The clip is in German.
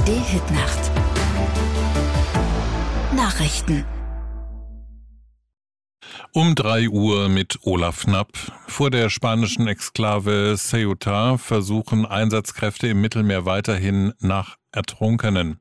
ARD-Hitnacht. Nachrichten. Um 3 Uhr mit Olaf Knapp. Vor der spanischen Exklave Ceuta versuchen Einsatzkräfte im Mittelmeer weiterhin nach Ertrunkenen.